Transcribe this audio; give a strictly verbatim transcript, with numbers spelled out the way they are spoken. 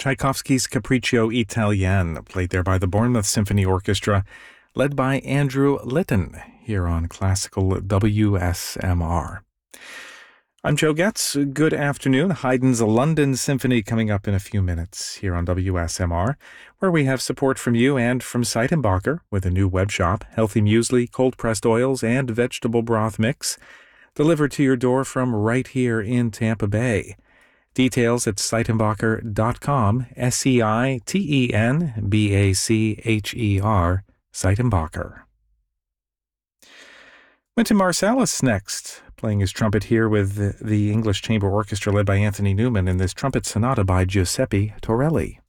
Tchaikovsky's Capriccio Italien, played there by the Bournemouth Symphony Orchestra, led by Andrew Litton, here on Classical W S M R. I'm Joe Getz. Good afternoon. Haydn's London Symphony coming up in a few minutes here on W S M R, where we have support from you and from Seitenbacher with a new web shop, healthy muesli, cold-pressed oils, and vegetable broth mix, delivered to your door from right here in Tampa Bay. Details at seitenbacher dot com, S E I T E N B A C H E R, Seitenbacher. Wynton Marsalis next, playing his trumpet here with the English Chamber Orchestra led by Anthony Newman in this trumpet sonata by Giuseppe Torelli.